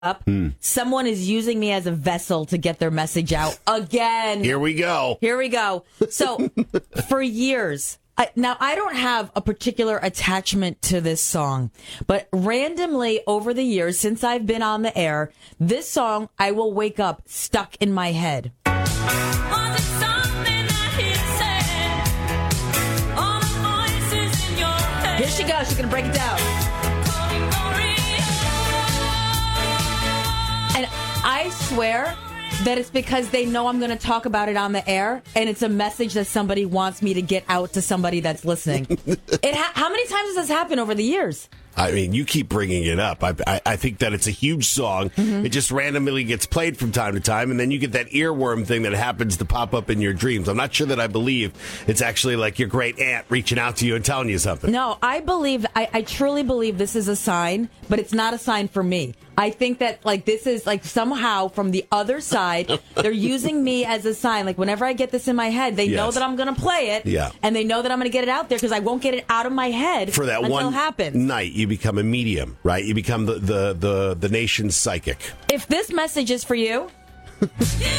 up. Someone is using me as a vessel to get their message out again. Here we go. So for years, now I don't have a particular attachment to this song, but randomly over the years since I've been on the air, this song I will wake up stuck in my head. Here she goes. She's going to break it down. And I swear that it's because they know I'm going to talk about it on the air, and it's a message that somebody wants me to get out to somebody that's listening. How many times has this happened over the years? I mean, you keep bringing it up. I think that it's a huge song. Mm-hmm. It just randomly gets played from time to time, and then you get that earworm thing that happens to pop up in your dreams. I'm not sure that I believe it's actually like your great aunt reaching out to you and telling you something. No, I truly believe this is a sign, but it's not a sign for me. I think that this is somehow from the other side, they're using me as a sign. Like whenever I get this in my head, they know that I'm going to play it, and they know that I'm going to get it out there because I won't get it out of my head for that until one it happens. Night. You become a medium, right? You become the nation's psychic. If this message is for you,